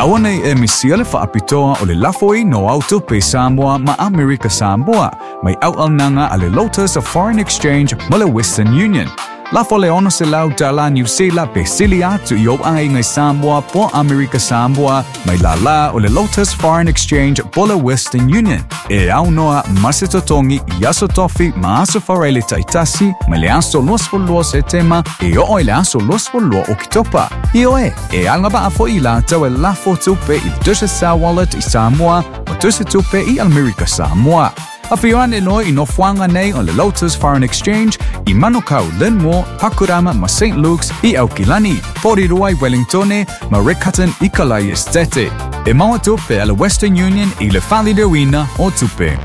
Awane e misia le whaapitoa o le lafoi no auto pe Samoa ma Amerika Samoa, mai au al nanga a le Lotus of Foreign Exchange ma le Western Union. Lafo le ono se lau tala New Zealand pe sili atu i o ai ngai Samoa po Amerika Samoa, mai la o le Lotus Foreign Exchange po le Western Union. E au noa masetotongi i aso tofi ma aso farele taitasi, mai le aso luasfolua se tema, e o le aso luasfolua o kitopa. I oe, e alngaba afo i la tau e lafo tupe i Dusha Sa Wallet i Samoa, o Dusha tupe i Amerika Samoa. A whioane no i no whanga nei o le Lotus Foreign Exchange i Manukau, Linmore, Pakurama ma St. Luke's i Aukilani, Porirua i Wellingtone ma Riccarton i Kalai Estete. E maua tupe a le Western Union i le Whali de Wina o tupe.